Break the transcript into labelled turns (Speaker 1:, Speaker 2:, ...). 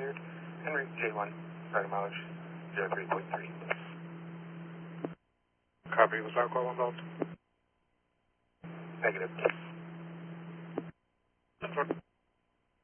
Speaker 1: cleared. Henry J1, starting mileage 03.3.
Speaker 2: Copy, was our call involved?
Speaker 1: Negative.